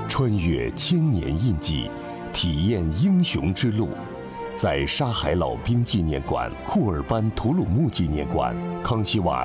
穿越千年印记，体验英雄之路。在沙海老兵纪念馆、库尔班图鲁木纪念馆、康熙瓦